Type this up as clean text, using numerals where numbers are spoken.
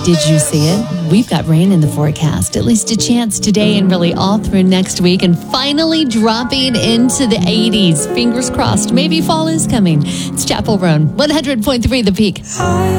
Did you see it? We've got rain in the forecast, at least a chance today and really all through next week, and finally dropping into the 80s. Fingers crossed. Maybe fall is coming. It's Chapel Roan, 100.3 The Peak.